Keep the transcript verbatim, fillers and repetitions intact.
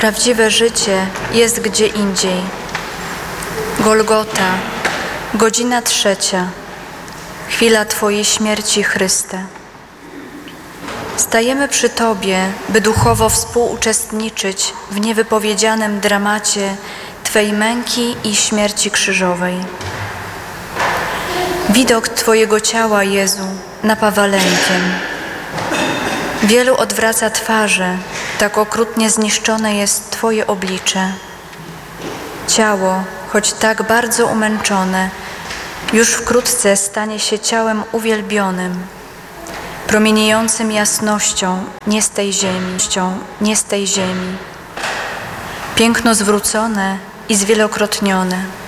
Prawdziwe życie jest gdzie indziej. Golgota, godzina trzecia, chwila Twojej śmierci, Chryste. Stajemy przy Tobie, by duchowo współuczestniczyć w niewypowiedzianym dramacie Twej męki i śmierci krzyżowej. Widok Twojego ciała, Jezu, napawa lękiem. Wielu odwraca twarze, tak okrutnie zniszczone jest Twoje oblicze. Ciało, choć tak bardzo umęczone, już wkrótce stanie się ciałem uwielbionym, promieniejącym jasnością nie z tej ziemi, nie z tej ziemi. Piękno zwrócone i zwielokrotnione.